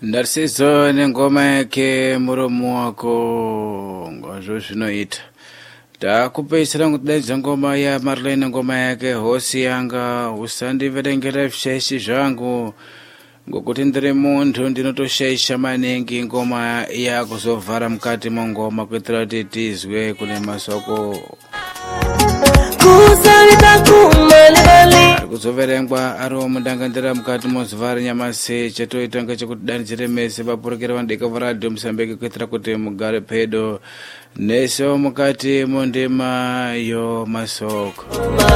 Narciso ngoma yake muromo wako ngazvo zvinoita. Takupeisira kudedza ngoma ya Marlene ngoma yake hosi yanga usandiverengera zveshe zvangu ngokuti ndiri muntu ndinotoshaisha maningi ngoma yakuzovhara mukati mongoma kuitira kuti tizwe kune masoko kuzoverengwa ari mundangandira mukati mozivhari nyamasi chatoita ngechekuti danidzire mese vapurukira vandika varadho musambeke kuitira kuti mugare pedo neso mukati mondema yo masoko.